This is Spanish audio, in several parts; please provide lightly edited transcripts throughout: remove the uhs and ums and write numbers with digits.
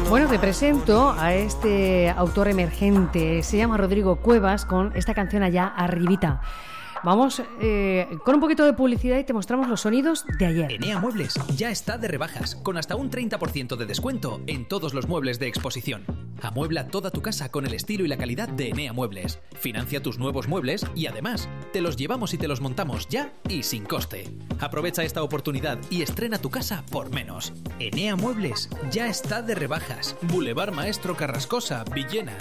Bueno, te presento a este autor emergente. Se llama Rodrigo Cuevas con esta canción Allá Arribita. Vamos con un poquito de publicidad y te mostramos los sonidos de ayer. Enea Muebles ya está de rebajas, con hasta un 30% de descuento en todos los muebles de exposición. Amuebla toda tu casa con el estilo y la calidad de Enea Muebles. Financia tus nuevos muebles y además te los llevamos y te los montamos ya y sin coste. Aprovecha esta oportunidad y estrena tu casa por menos. Enea Muebles ya está de rebajas. Boulevard Maestro Carrascosa, Villena.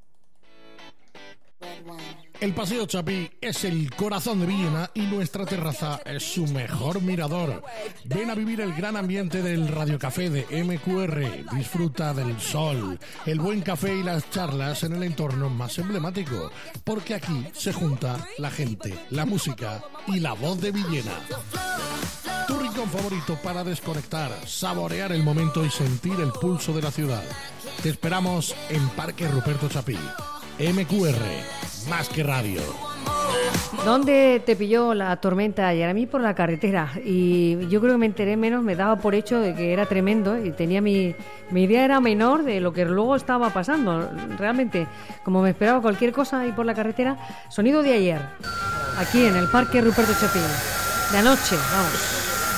El Paseo Chapí es el corazón de Villena y nuestra terraza es su mejor mirador. Ven a vivir el gran ambiente del radiocafé de MQR. Disfruta del sol, el buen café y las charlas en el entorno más emblemático, porque aquí se junta la gente, la música y la voz de Villena. Tu rincón favorito para desconectar, saborear el momento y sentir el pulso de la ciudad. Te esperamos en Parque Ruperto Chapí. MQR, más que radio. ¿Dónde te pilló la tormenta ayer? A mí por la carretera. Y yo creo que me enteré menos, me daba por hecho de que era tremendo y tenía mi idea era menor de lo que luego estaba pasando. Realmente, como me esperaba cualquier cosa ahí por la carretera, sonido de ayer, aquí en el Parque Ruperto Chapí. De anoche, vamos.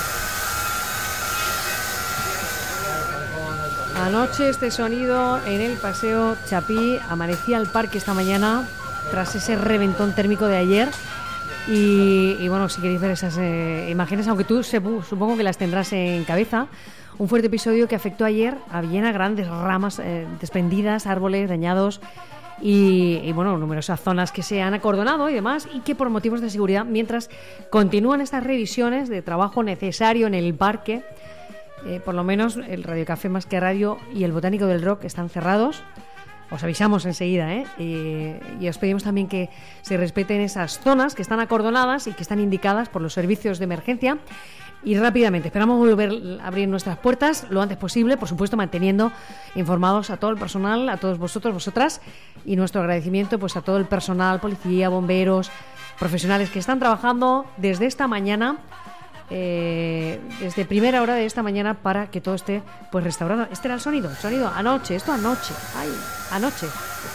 Anoche este sonido en el Paseo Chapí. Amanecía el parque esta mañana tras ese reventón térmico de ayer. Y bueno, si queréis ver esas imágenes, aunque tú supongo que las tendrás en cabeza, un fuerte episodio que afectó ayer a Villena, grandes ramas desprendidas, árboles dañados y bueno, numerosas zonas que se han acordonado y demás, y que por motivos de seguridad, mientras continúan estas revisiones de trabajo necesario en el parque, por lo menos el Radiocafé Más que Radio y el Botánico del Rock están cerrados. Os avisamos enseguida, y os pedimos también que se respeten esas zonas que están acordonadas y que están indicadas por los servicios de emergencia. Y rápidamente, esperamos volver a abrir nuestras puertas lo antes posible, por supuesto manteniendo informados a todo el personal, a todos vosotros, vosotras, y nuestro agradecimiento pues a todo el personal, policía, bomberos, profesionales que están trabajando desde esta mañana, desde primera hora de esta mañana, para que todo esté pues restaurado. Este era el sonido anoche, anoche,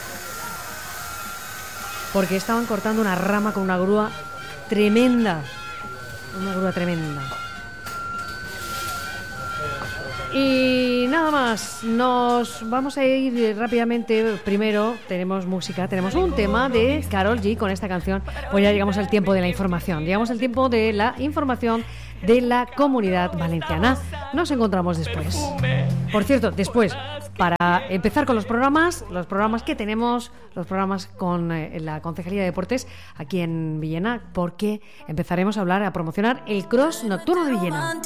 porque estaban cortando una rama con una grúa tremenda. Y nada más, nos vamos a ir rápidamente. Primero tenemos música, tenemos un tema de Karol G con esta canción. Pues ya llegamos al tiempo de la información, de la Comunidad Valenciana. Nos encontramos después. Por cierto, después, para empezar con los programas que tenemos, los programas con la Concejalía de Deportes aquí en Villena, porque empezaremos a promocionar el Cross Nocturno de Villena.